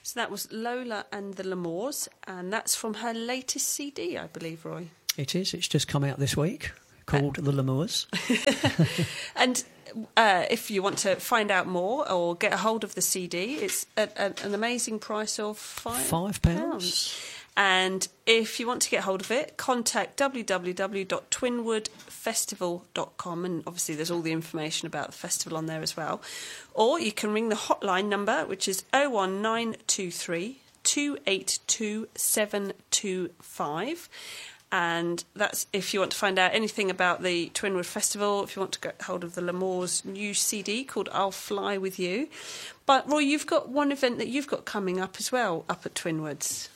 So that was Lola and the L'Amours, and that's from her latest CD, I believe, Roy. It is. It's just come out this week, called The L'Amours. And if you want to find out more or get a hold of the CD, it's at an amazing price of £5. And if you want to get hold of it, contact www.twinwoodfestival.com, and obviously there's all the information about the festival on there as well. Or you can ring the hotline number, which is 01923 282 725. And that's if you want to find out anything about the Twinwood Festival, if you want to get hold of the L'Amours' new CD called I'll Fly With You. But, Roy, you've got one event that you've got coming up as well, up at Twinwoods.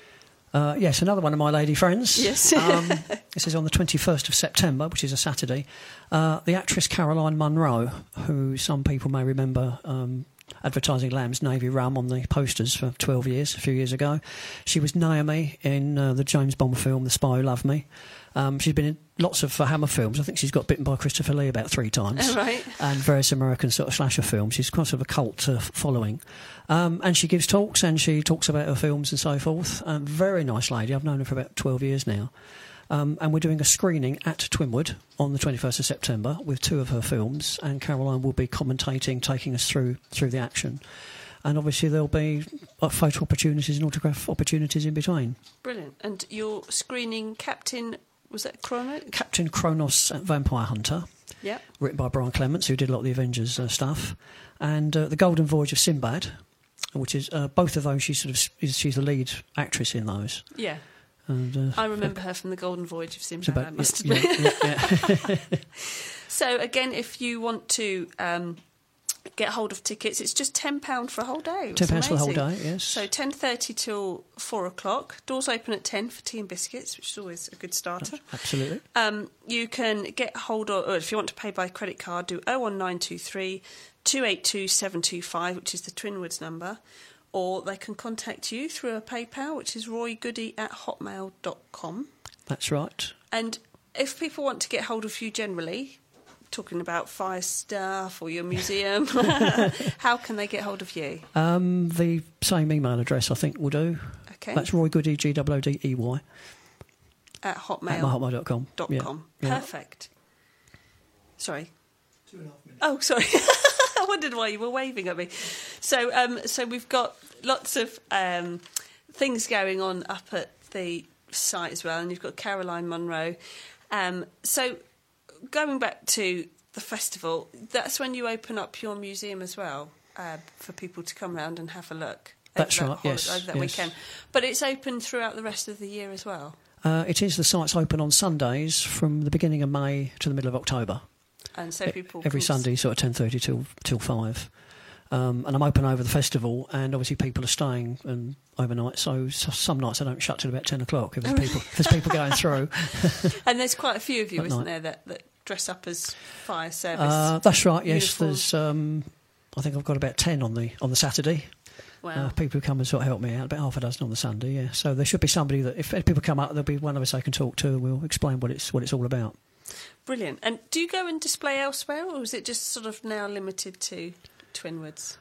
Yes, another one of my lady friends. Yes. This is on the 21st of September, which is a Saturday. The actress Caroline Munro, who some people may remember advertising Lamb's Navy Rum on the posters for 12 years, a few years ago. She was Naomi in the James Bond film The Spy Who Loved Me. She's been in lots of Hammer films. I think she's got bitten by Christopher Lee about 3 times. Right. And various American sort of slasher films. She's quite sort of a cult following. And she gives talks and she talks about her films and so forth. Very nice lady. I've known her for about 12 years now. And we're doing a screening at Twinwood on the 21st of September with 2 of her films, and Caroline will be commentating, taking us through the action. And obviously there'll be photo opportunities and autograph opportunities in between. Brilliant. And you're screening Captain, was that Kronos? Captain Kronos, Vampire Hunter. Yeah. Written by Brian Clements, who did a lot of the Avengers stuff. And The Golden Voyage of Sinbad, which is both of those. She's the lead actress in those. Yeah. And, I remember her from The Golden Voyage of Sinbad, I must admit. Yeah. So, again, if you want to get hold of tickets, it's just £10 for a whole day. £10 for the whole day, yes. So 10:30 till 4 o'clock. Doors open at 10 for tea and biscuits, which is always a good starter. Absolutely. You can get hold of, or if you want to pay by credit card, do 01923 282 725, which is the Twinwoods number. Or they can contact you through a PayPal, which is roygoody@hotmail.com. That's right. And if people want to get hold of you generally, talking about fire stuff or your museum, how can they get hold of you? The same email address, I think, will do. Okay. That's roygoody, GWODEY. At hotmail. At myhotmail.com. Yeah. Perfect. Sorry. 2.5 minutes. Oh, sorry. I wondered why you were waving at me. So we've got lots of things going on up at the site as well, and you've got Caroline Munro. So going back to the festival, that's when you open up your museum as well for people to come round and have a look. That's right, yes. Over that weekend. But it's open throughout the rest of the year as well? It is. The site's open on Sundays from the beginning of May to the middle of October. And so people every Sunday, sort of 10:30 till 5, and I'm open over the festival. And obviously, people are staying overnight. So some nights I don't shut till about 10 o'clock if there's people going through. And there's quite a few of you, isn't there, that dress up as fire service? That's right. Yes, uniforms. there's. I think I've got about 10 on the Saturday. Wow. People who come and sort of help me out, about half a dozen on the Sunday. Yeah, so there should be somebody that if people come up, there'll be one of us I can talk to, and we'll explain what it's all about. Brilliant. And do you go and display elsewhere, or is it just sort of now limited to Twinwoods?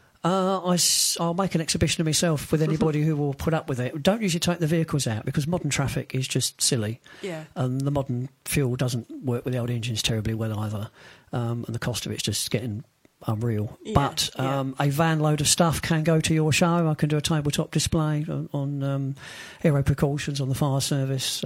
I'll make an exhibition of myself with anybody who will put up with it. Don't usually take the vehicles out because modern traffic is just silly. Yeah. And the modern fuel doesn't work with the old engines terribly well either. And the cost of it's just getting unreal. Yeah, but a van load of stuff can go to your show. I can do a tabletop display on aero precautions on the fire service.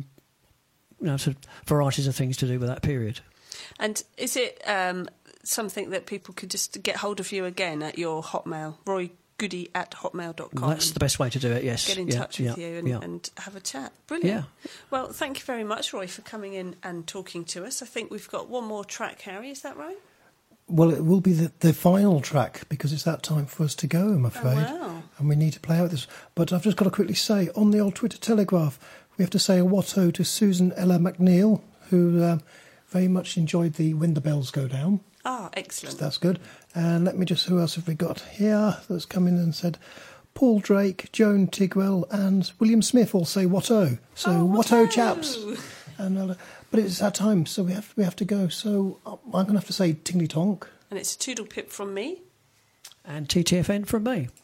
Sort of varieties of things to do with that period. And is it something that people could just get hold of you again at your Hotmail, roygoody@hotmail.com? That's the best way to do it, yes. Get in touch with you and have a chat. Brilliant. Yeah. Well, thank you very much, Roy, for coming in and talking to us. I think we've got one more track, Harry, is that right? Well, it will be the final track because it's that time for us to go, I'm afraid. Oh, wow. And we need to play out this. But I've just got to quickly say, on the old Twitter Telegraph, we have to say a watto to Susan Ella McNeil, who very much enjoyed the When the Bells Go Down. Ah, excellent. So that's good. And let me just, who else have we got here that's come in and said, Paul Drake, Joan Tigwell and William Smith all say watto. So watto chaps. And but it's that time, so we have to go. So I'm going to have to say tingly tonk. And it's a toodle pip from me. And TTFN from me.